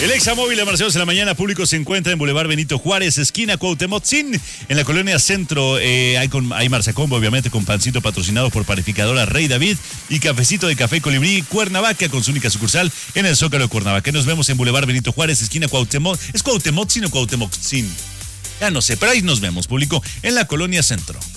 El Examóvil de Marcelos en la mañana público se encuentra en Boulevard Benito Juárez, esquina Cuauhtémoc Sin, en la colonia Centro. Hay Marzacombo, obviamente, con pancito patrocinado por Panificadora Rey David y cafecito de Café Colibrí Cuernavaca, con su única sucursal en el Zócalo de Cuernavaca. Nos vemos en Boulevard Benito Juárez, esquina Cuauhtémoc. ¿Es Cuauhtémoc Sin o Cuauhtémoc Sin? Ya no sé, pero ahí nos vemos, público, en la colonia Centro.